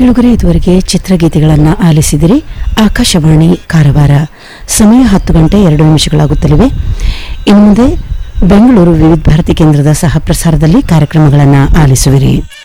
ಕೇಳುಗರೆ, ಇದುವರೆಗೆ ಚಿತ್ರಗೀತೆಗಳನ್ನು ಆಲಿಸಿದಿರಿ. ಆಕಾಶವಾಣಿ ಕಾರವಾರ. ಸಮಯ 10 ಗಂಟೆ 2 ನಿಮಿಷಗಳಾಗುತ್ತಲಿವೆ. ಇನ್ನು ಮುಂದೆ ಬೆಂಗಳೂರು ವಿವಿಧ ಭಾರತಿ ಕೇಂದ್ರದ ಸಹ ಪ್ರಸಾರದಲ್ಲಿ ಕಾರ್ಯಕ್ರಮಗಳನ್ನು ಆಲಿಸುವಿರಿ.